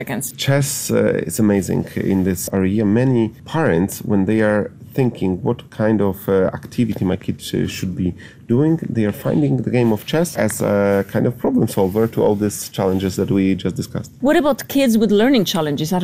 against? Chess is amazing in this area. Many parents, when they are thinking what kind of activity my kid should be doing, they are finding the game of chess as a kind of problem solver to all these challenges that we just discussed. What about kids with learning challenges?